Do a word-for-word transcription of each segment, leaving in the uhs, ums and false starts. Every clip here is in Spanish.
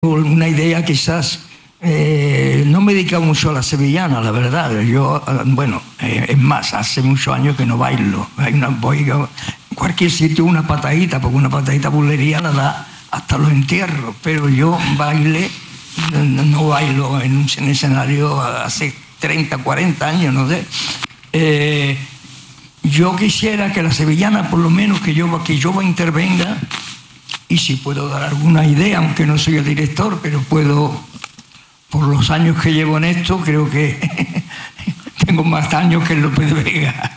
una idea quizás, eh, no me dedico mucho a la sevillana, la verdad. Yo, bueno, eh, es más, hace muchos años que no bailo. Hay una, voy a cualquier sitio una patadita, porque una patadita bulería la da hasta los entierros, pero yo baile, no, no bailo en un en escenario hace treinta, cuarenta años, no sé. Eh, yo quisiera que la sevillana, por lo menos que yo, que yo intervenga, y si puedo dar alguna idea, aunque no soy el director, pero puedo, por los años que llevo en esto, creo que tengo más años que López de Vega.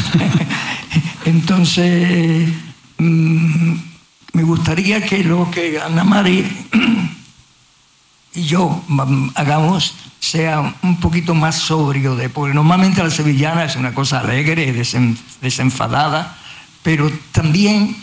Entonces, mmm, me gustaría que lo que Ana Mari y yo hagamos sea un poquito más sobrio, de, porque normalmente la sevillana es una cosa alegre, desen, desenfadada, pero también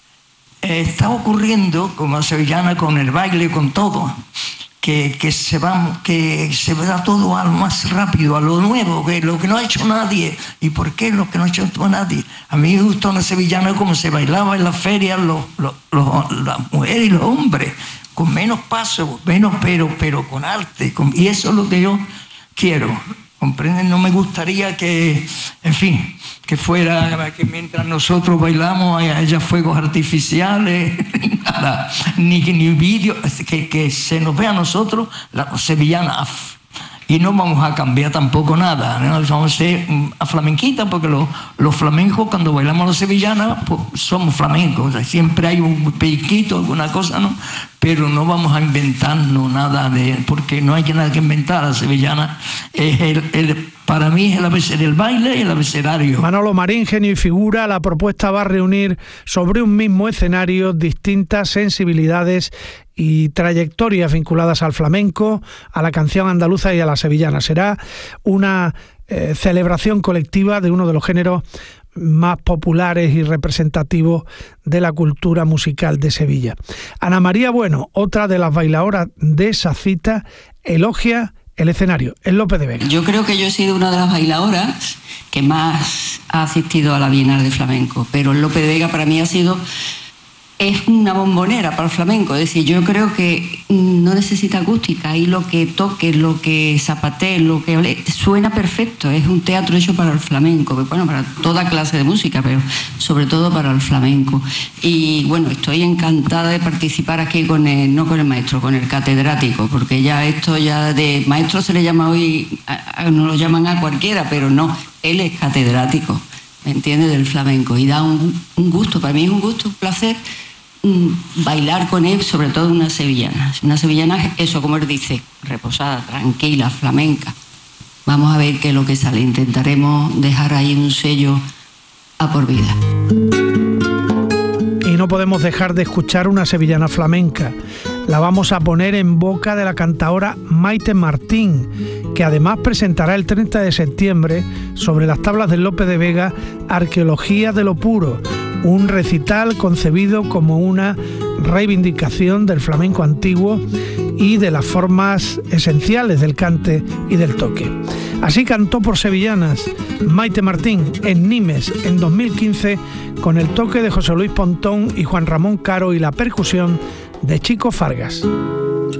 eh, está ocurriendo, como la sevillana, con el baile, con todo, que, que, se va, que se va todo a lo más rápido, a lo nuevo, que lo que no ha hecho nadie. ¿Y por qué lo que no ha hecho nadie? A mí me gusta una sevillana como se bailaba en las ferias los, los, los, las mujeres y los hombres, con menos paso, menos pero, pero con arte. Con, y eso es lo que yo quiero. ¿Comprenden? No me gustaría que, en fin, que fuera, que mientras nosotros bailamos haya fuegos artificiales, ni nada, ni, ni vídeos, que, que se nos vea a nosotros la sevillana. Y no vamos a cambiar tampoco nada, ¿no? Vamos a ser a flamenquita, porque los, los flamencos, cuando bailamos los sevillanas, pues somos flamencos. O sea, siempre hay un pellizquito, alguna cosa, ¿no? Pero no vamos a inventarnos nada de, porque no hay nada que inventar. La sevillana es el, el, para mí es el, abecedario, el baile y el abecedario. Manolo Marín, genio y figura. La propuesta va a reunir sobre un mismo escenario distintas sensibilidades y trayectorias vinculadas al flamenco, a la canción andaluza y a la sevillana. Será una eh, celebración colectiva de uno de los géneros más populares y representativos de la cultura musical de Sevilla. Ana María Bueno, otra de las bailadoras de esa cita, elogia el escenario, el López de Vega. Yo creo que yo he sido una de las bailadoras que más ha asistido a la Bienal de Flamenco, pero el López de Vega para mí ha sido... es una bombonera para el flamenco, es decir, yo creo que no necesita acústica, y lo que toque, lo que zapatee, lo que hable, suena perfecto, es un teatro hecho para el flamenco, bueno, para toda clase de música, pero sobre todo para el flamenco. Y bueno, estoy encantada de participar aquí con el, no con el maestro, con el catedrático, porque ya esto ya de maestro se le llama hoy, a, a, no lo llaman a cualquiera, pero no, él es catedrático, ¿me entiende?, del flamenco, y da un, un gusto, para mí es un gusto, un placer bailar con él, sobre todo una sevillana. Una sevillana, eso como él dice, reposada, tranquila, flamenca. Vamos a ver qué es lo que sale. Intentaremos dejar ahí un sello a por vida. Y no podemos dejar de escuchar una sevillana flamenca. La vamos a poner en boca de la cantaora Maite Martín, que además presentará el treinta de septiembre sobre las tablas del López de Vega Arqueología de lo Puro, un recital concebido como una reivindicación del flamenco antiguo y de las formas esenciales del cante y del toque. Así cantó por sevillanas Maite Martín en Nimes en dos mil quince, con el toque de José Luis Pontón y Juan Ramón Caro y la percusión de Chico Fargas.